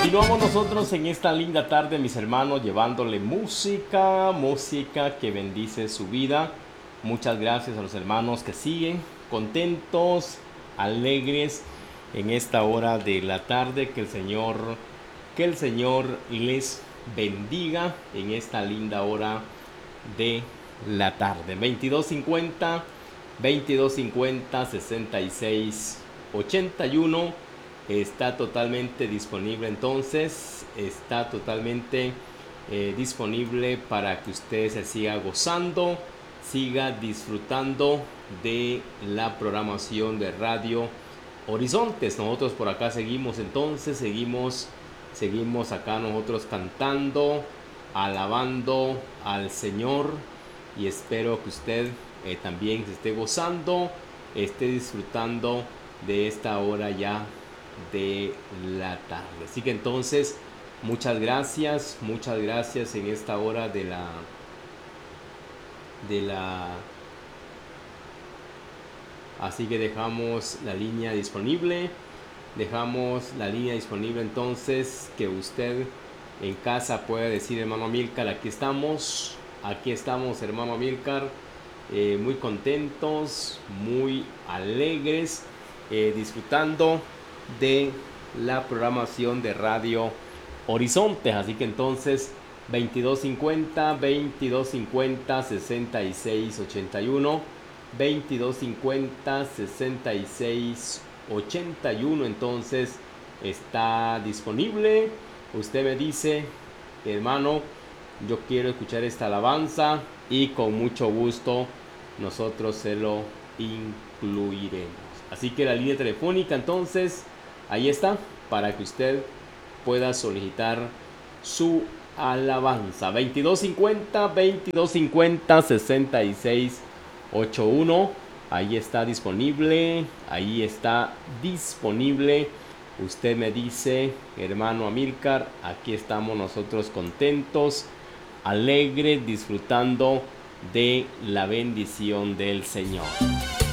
Continuamos nosotros en esta linda tarde, mis hermanos, llevándole música que bendice su vida. Muchas gracias a los hermanos que siguen contentos, alegres en esta hora de la tarde. Que el Señor les bendiga en esta linda hora de la tarde. 2250 66 81. Está totalmente disponible, entonces está totalmente disponible para que usted se siga gozando, siga disfrutando de la programación de Radio Horizontes. Nosotros por acá seguimos, entonces seguimos acá nosotros cantando, alabando al Señor, y espero que usted también se esté gozando, esté disfrutando de esta hora ya de la tarde. Así que entonces muchas gracias en esta hora de la así que dejamos la línea disponible entonces, que usted en casa pueda decir: hermano Amílcar, aquí estamos hermano Amílcar, muy contentos, muy alegres, disfrutando de la programación de Radio Horizontes. Así que entonces 2250 66 81, 2250 66 81, entonces está disponible. Usted me dice: hermano, yo quiero escuchar esta alabanza, y con mucho gusto nosotros se lo incluiremos. Así que la línea telefónica entonces ahí está, para que usted pueda solicitar su alabanza. 2250 66 81. Ahí está disponible. Usted me dice: hermano Amílcar, aquí estamos nosotros contentos, alegres, disfrutando de la bendición del Señor.